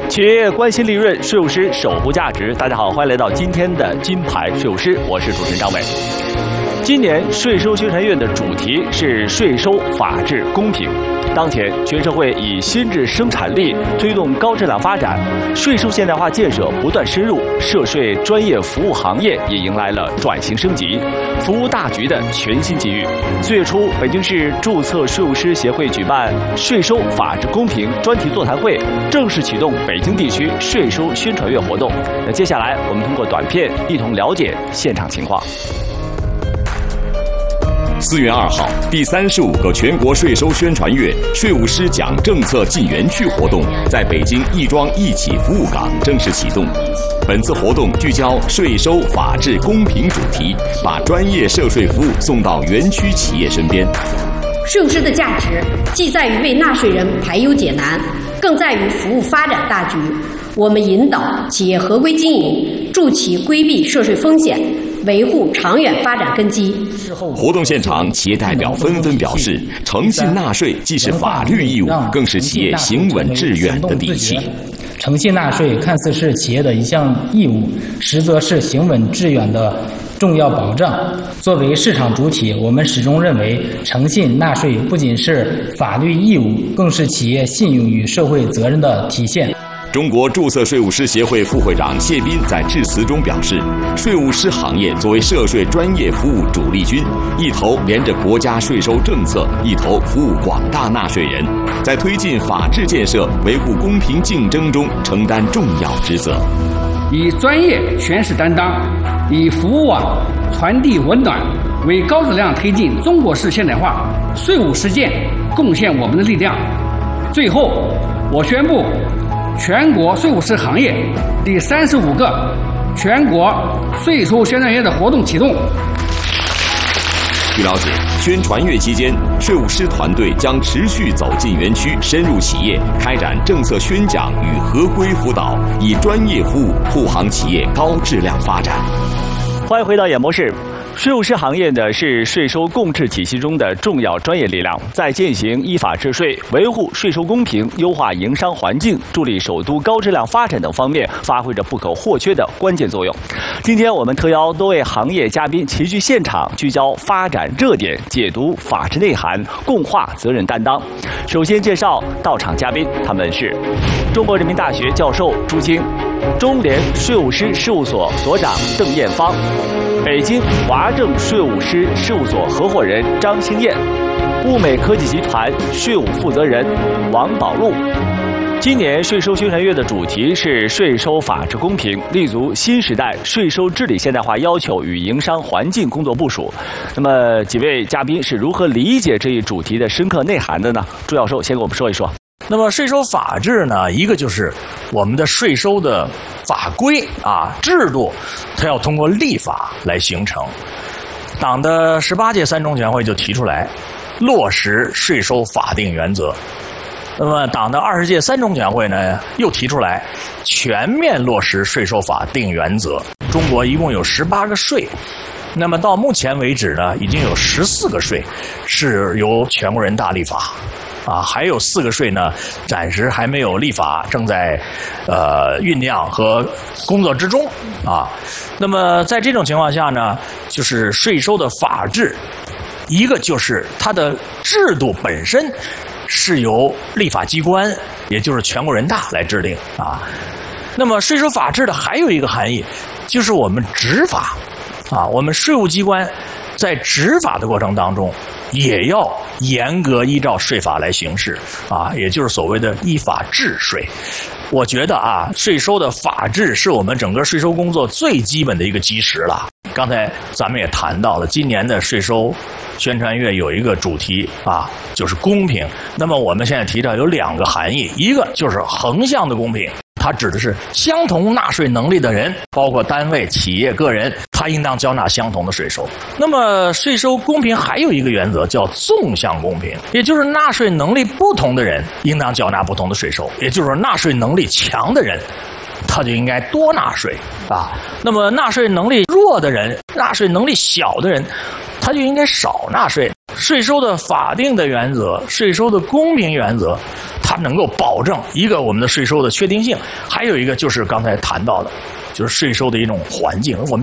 企业关心利润，税务师守护价值。大家好，欢迎来到今天的金牌税务师，我是主持人张伟。今年税收宣传月的主题是税收法治公平。当前，全社会以新质生产力推动高质量发展，税收现代化建设不断深入，涉税专业服务行业也迎来了转型升级、服务大局的全新机遇。4月初，北京市注册税务师协会举办税收法治公平专题座谈会，正式启动北京地区税收宣传月活动。那接下来，我们通过短片一同了解现场情况。 4月2号，第35个全国税收宣传月税务师奖政策进园区活动在北京亦庄一企服务岗正式启动。本次活动聚焦税收法治公平主题，把专业涉税服务送到园区企业身边。 税务师的价值既在于为纳税人排忧解难，更在于服务发展大局。我们引导企业合规经营，助其规避涉税风险，维护长远发展根基。 活动现场，企业代表纷纷表示，诚信纳税既是法律义务，更是企业行稳致远的底气。 诚信纳税看似是企业的一项义务，实则是行稳致远的重要保障。作为市场主体，我们始终认为，诚信纳税不仅是法律义务，更是企业信用与社会责任的体现。 中国注册税务师协会副会长谢斌在致辞中表示，税务师行业作为涉税专业服务主力军，一头连着国家税收政策，一头服务广大纳税人，在推进法治建设、维护公平竞争中承担重要职责。 以专业宣示担当，以服务网传递温暖，为高质量推进中国式现代化税务实践贡献我们的力量。最后，我宣布，全国税务师行业第35个全国税收宣传月的活动启动。 据了解，宣传月期间，税务师团队将持续走进园区，深入企业，开展政策宣讲与合规辅导，以专业服务护航企业高质量发展。 欢迎回到演播室。税务师行业呢是税收共治体系中的重要专业力量，在践行依法治税、维护税收公平、优化营商环境、助力首都高质量发展等方面发挥着不可或缺的关键作用。今天我们特邀多位行业嘉宾齐聚现场，聚焦发展热点，解读法治内涵，共话责任担当。首先介绍到场嘉宾，他们是中国人民大学教授朱青，中联税务师事务所所长邓艳芳，北京华正税务师事务所合伙人张兴燕，物美科技集团税务负责人王宝路。今年税收宣传月的主题是税收法治公平，立足新时代税收治理现代化要求与营商环境工作部署。那么几位嘉宾是如何理解这一主题的深刻内涵的呢？朱教授先给我们说一说。 那么税收法治呢，一个就是我们的税收的法规制度，它要通过立法来形成。党的18届三中全会就提出来落实税收法定原则。那么党的20届三中全会呢，又提出来全面落实税收法定原则。中国一共有18个税，那么到目前为止呢，已经有14个税是由全国人大立法。还有4个税呢，暂时还没有立法，正在酝酿和工作之中那么在这种情况下呢，就是税收的法治，一个就是它的制度本身是由立法机关，也就是全国人大来制定那么税收法治的还有一个含义，就是我们执法我们税务机关在执法的过程当中，也要严格依照税法来行事也就是所谓的依法治税。我觉得税收的法治是我们整个税收工作最基本的一个基石了。刚才咱们也谈到了，今年的税收宣传月有一个主题就是公平。那么我们现在提到有2个含义，一个就是横向的公平，它指的是相同纳税能力的人，包括单位、企业、个人，他应当交纳相同的税收。那么税收公平还有一个原则叫纵向公平，也就是纳税能力不同的人应当缴纳不同的税收，也就是说纳税能力强的人他就应该多纳税那么纳税能力弱的人、纳税能力小的人，他就应该少纳税。税收的法定的原则、税收的公平原则， 它能够保证一个我们的税收的确定性，还有一个就是刚才谈到的，就是税收的一种环境。我们